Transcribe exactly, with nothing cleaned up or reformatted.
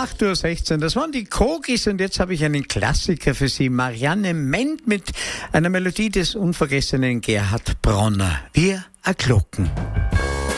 acht Uhr sechzehn, das waren die Kogis und jetzt habe ich einen Klassiker für Sie. Marianne Ment mit einer Melodie des unvergessenen Gerhard Bronner. Wir a Glocken.